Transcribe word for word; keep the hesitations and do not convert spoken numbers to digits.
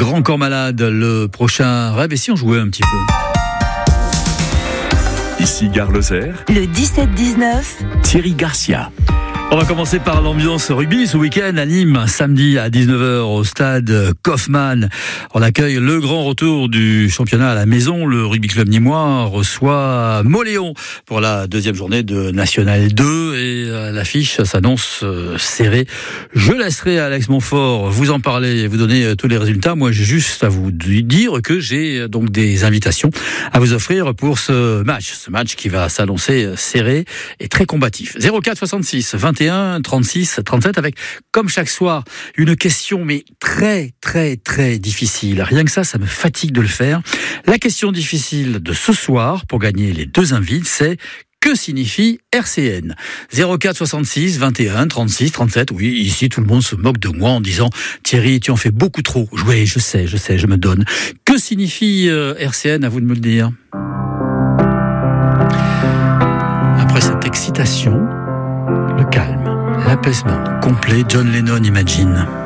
Grand Corps Malade, le prochain rêve. Et si on jouait un petit peu? Ici Gare Lozère. Le dix-sept dix-neuf. Thierry Garcia. On va commencer par l'ambiance rugby ce week-end à Nîmes, samedi à dix-neuf heures au stade Kaufmann. On accueille le grand retour du championnat à la maison. Le rugby club nîmois reçoit Mauléon pour la deuxième journée de National deux et l'affiche s'annonce serrée. Je laisserai Alex Montfort vous en parler et vous donner tous les résultats. Moi, j'ai juste à vous dire que j'ai donc des invitations à vous offrir pour ce match. Ce match qui va s'annoncer serré et très combatif. zéro quatre soixante-six vingt et un trente-six trente-sept avec, comme chaque soir, une question mais très très très difficile. Rien que ça, ça me fatigue de le faire. La question difficile de ce soir pour gagner les deux invites, c'est: que signifie R C N? zéro quatre soixante-six vingt et un trente-six trente-sept. Oui, ici tout le monde se moque de moi en disant: Thierry, tu en fais beaucoup trop. Oui, je sais, je sais, je me donne. Que signifie euh, R C N? À vous de me le dire. Après cette excitation, le calme, l'apaisement complet, John Lennon Imagine.